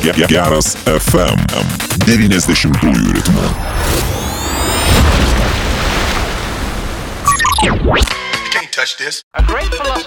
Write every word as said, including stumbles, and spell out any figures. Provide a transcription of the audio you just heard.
Geras F M devyniasdešimtųjų ritmu. You can't touch this. A great philosophy.